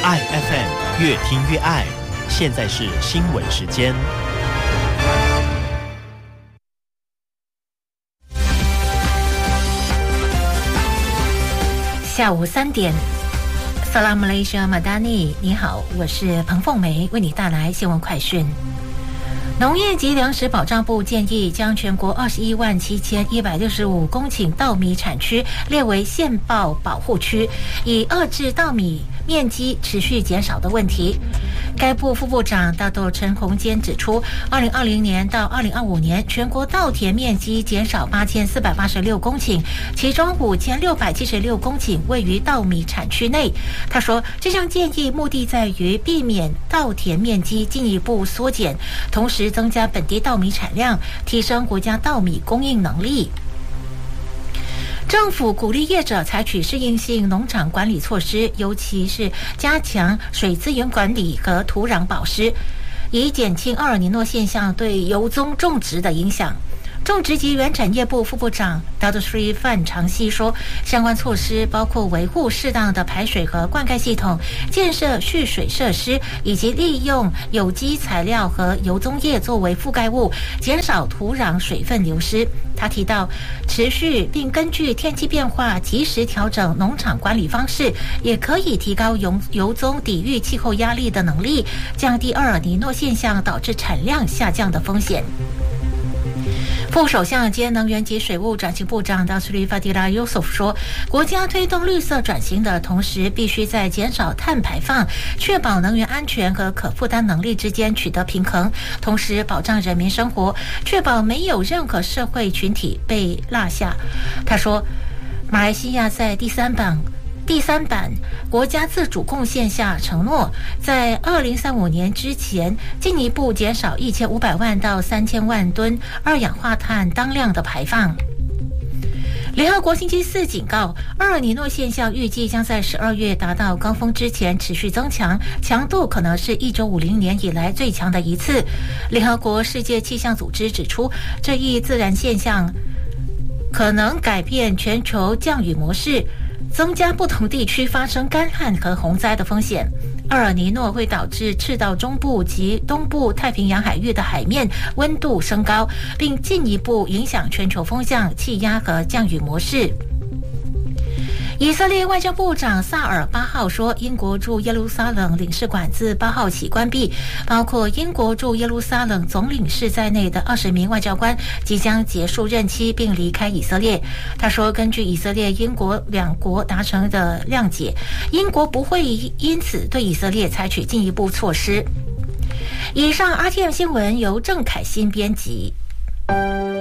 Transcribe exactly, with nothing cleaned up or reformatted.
爱 F M 越听越爱，现在是新闻时间。 下午三点 Salam Malaysia Madani， 你好，我是彭凤梅，为你带来新闻快讯。农业及粮食保障部建议将全国二十一万七千一百六十五公顷稻米产区列为现报保护区，以遏制稻米面积持续减少的问题。该部副部长大豆陈宏坚指出，二零二零年到二零二五年，全国稻田面积减少八千四百八十六公顷，其中五千六百七十六公顷位于稻米产区内。他说，这项建议目的在于避免稻田面积进一步缩减，同时增加本地稻米产量，提升国家稻米供应能力。政府鼓励业者采取适应性农场管理措施，尤其是加强水资源管理和土壤保湿，以减轻厄尔尼诺现象对油棕种植的影响。种植及原产业部副部长 Doctor Sri 范长熙说，相关措施包括维护适当的排水和灌溉系统，建设蓄水设施，以及利用有机材料和油棕叶作为覆盖物，减少土壤水分流失。他提到，持续并根据天气变化及时调整农场管理方式，也可以提高油油棕抵御气候压力的能力，降低厄尔尼诺现象导致产量下降的风险。副首相兼能源及水务转型部长 Datuk Fadila Yusof 说，国家推动绿色转型的同时，必须在减少碳排放、确保能源安全和可负担能力之间取得平衡，同时保障人民生活，确保没有任何社会群体被落下。他说，马来西亚在第三版第三版国家自主贡献下承诺，在二零三五年之前进一步减少一千五百万到三千万吨二氧化碳当量的排放。联合国星期四警告，厄尔尼诺现象预计将在十二月达到高峰之前持续增强，强度可能是一九五零年以来最强的一次。联合国世界气象组织指出，这一自然现象可能改变全球降雨模式，增加不同地区发生干旱和洪灾的风险。厄尔尼诺会导致赤道中部及东部太平洋海域的海面温度升高，并进一步影响全球风向、气压和降雨模式。以色列外交部长萨尔八号说，英国驻耶路撒冷领事馆自八号起关闭，包括英国驻耶路撒冷总领事在内的二十名外交官即将结束任期并离开以色列。他说，根据以色列英国两国达成的谅解，英国不会因此对以色列采取进一步措施。以上 R T M 新闻由郑凯欣编辑。